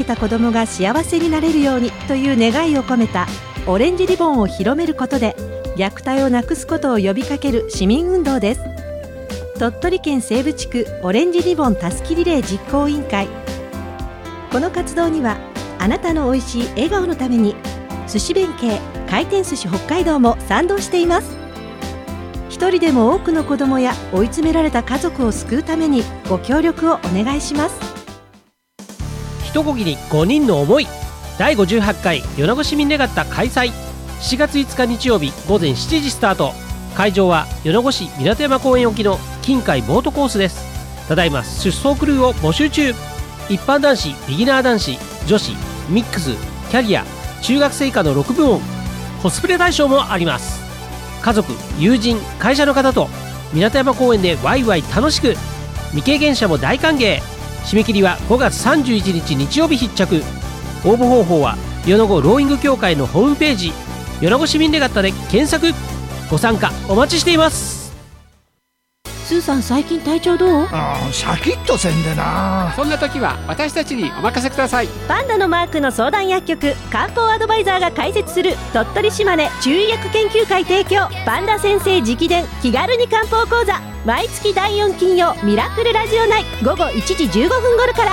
た子どもが幸せになれるようにという願いを込めたオレンジリボンを広めることで虐待をなくすことを呼びかける市民運動です。鳥取県西部地区オレンジリボンたすきリレー実行委員会、この活動にはあなたのおいしい笑顔のために寿司弁慶回転寿司北海道も賛同しています。一人でも多くの子どもや追い詰められた家族を救うためにご協力をお願いします。 一こぎり5人の思い、第58回米子市民レガッタ開催。7月5日日曜日午前7時スタート。会場は米子市港山公園沖の近海ボートコースです。ただいま出走クルーを募集中。一般男子、ビギナー男子、女子、ミックス、キャリア、中学生以下の6部門、コスプレ対象もあります。家族、友人、会社の方と港山公園でワイワイ楽しく。未経験者も大歓迎。締め切りは5月31日日曜日必着。応募方法は米子ローイング協会のホームページ米子市民レガッタで検索。ご参加お待ちしています。 スーさん、最近体調どう？ シャキッとせんでな。 そんな時は私たちにお任せください。 パンダのマークの相談薬局漢方アドバイザーが開設する鳥取島根中医薬研究会提供パンダ先生直伝気軽に漢方講座、毎月第4金曜ミラクルラジオ内午後1時15分頃から。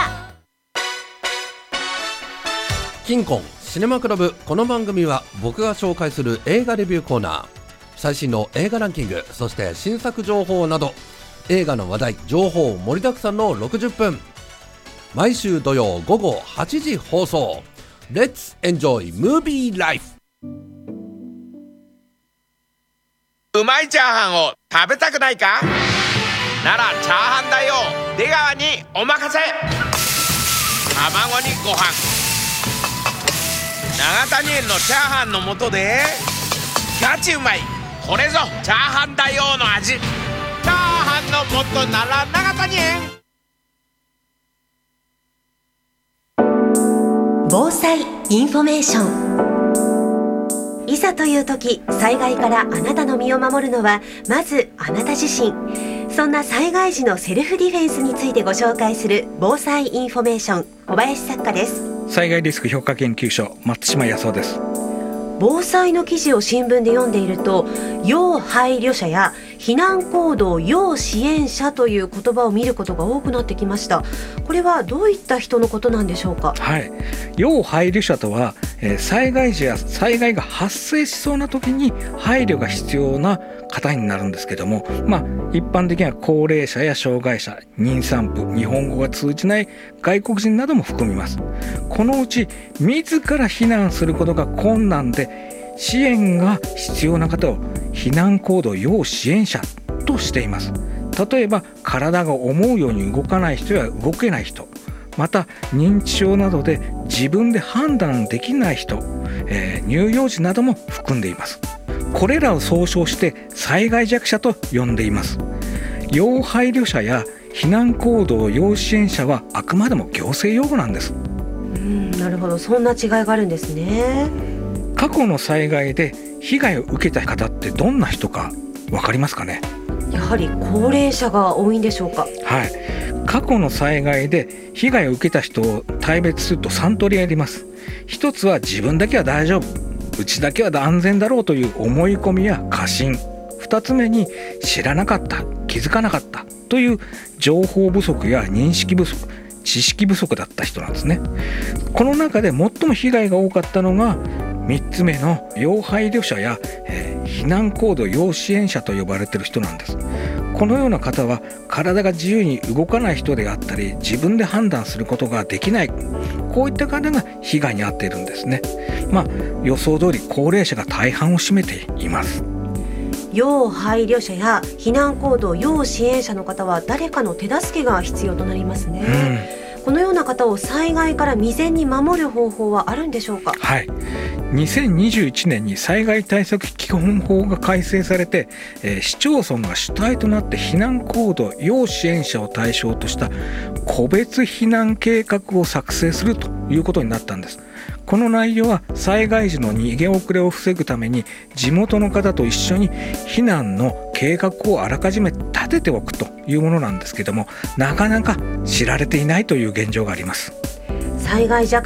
キンコンシネマクラブ。この番組は僕が紹介する映画レビューコーナー、最新の映画ランキング、そして新作情報など映画の話題情報盛りだくさんの60分、毎週土曜午後8時放送。 Let's enjoy movie life。 うまいチャーハンを食べたくないか？ならチャーハンだよ。出川にお任せ。卵にご飯、永谷園のチャーハンの素でガチうまい。これぞチャーハンだよの味。チャーハンの素なら永谷園。 防災インフォメーション。いざという時、災害からあなたの身を守るのはまずあなた自身。そんな災害時のセルフディフェンスについてご紹介する防災インフォメーション、小林作家です。 災害リスク評価研究所松島康夫です。 防災の記事を新聞で読んでいると、要配慮者や避難行動要支援者という言葉を見ることが多くなってきました。これはどういった人のことなんでしょうか？ はい、要配慮者とは、災害時や災害が発生しそうな時に配慮が必要な方になるんですけども、一般的には高齢者や障害者、妊産婦、日本語が通じない外国人なども含みます。このうち自ら避難することが困難で支援が必要な方を避難行動要支援者としています。例えば体が思うように動かない人や動けない人、また認知症などで自分で判断できない人、乳幼児なども含んでいます。これらを総称して災害弱者と呼んでいます。要配慮者や避難行動要支援者はあくまでも行政用語なんです。 なるほど、そんな違いがあるんですね。 過去の災害で被害を受けた方ってどんな人か分かりますかね？ やはり高齢者が多いんでしょうか？ はい、過去の災害で被害を受けた人を大別すると3通りあります。一つは自分だけは大丈夫、うちだけは安全だろうという思い込みや過信。二つ目に知らなかった、気づかなかったという情報不足や認識不足、知識不足だった人なんですね。この中で最も被害が多かったのが3つ目の要配慮者や、避難行動要支援者と呼ばれている人なんです。このような方は体が自由に動かない人であったり、自分で判断することができない、こういった方が被害に遭っているんですね。予想通り高齢者が大半を占めています。 要配慮者や避難行動要支援者の方は誰かの手助けが必要となりますね。このような方を災害から未然に守る方法はあるんでしょうか？ はい、2021年に災害対策基本法が改正されて、市町村が主体となって避難行動要支援者を対象とした個別避難計画を作成するということになったんです。この内容は災害時の逃げ遅れを防ぐために地元の方と一緒に避難の計画をあらかじめ立てておくというものなんですけども、なかなか知られていないという現状があります。 災害弱